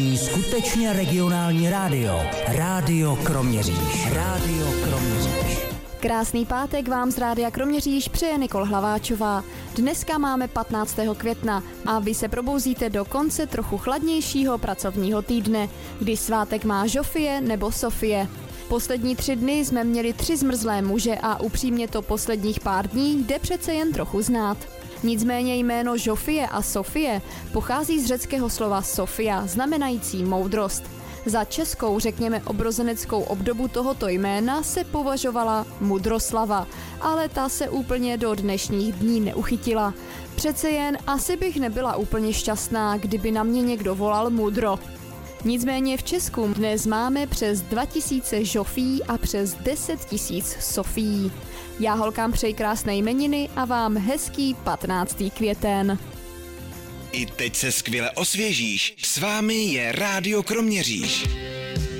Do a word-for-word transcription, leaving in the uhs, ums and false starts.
Skutečně regionální rádio. Rádio Kroměříž. Rádio Kroměříž. Krásný pátek vám z Rádia Kroměříž přeje Nikol Hlaváčová. Dneska máme patnáctého května a vy se probouzíte do konce trochu chladnějšího pracovního týdne, kdy svátek má Žofie nebo Sofie. Poslední tři dny jsme měli tři zmrzlé muže a upřímně to posledních pár dní jde přece jen trochu znát. Nicméně jméno Žofie a Sofie pochází z řeckého slova Sofia, znamenající moudrost. Za českou, řekněme obrozeneckou obdobu tohoto jména se považovala Mudroslava, ale ta se úplně do dnešních dní neuchytila. Přece jen asi bych nebyla úplně šťastná, kdyby na mě někdo volal Mudro. Nicméně v Česku dnes máme přes dva tisíce Žofí a přes deset tisíc Sofií. Já holkám přeji krásné jmeniny a vám hezký patnáctý květen. I teď se skvěle osvěžíš. S vámi je Rádio Kroměříž.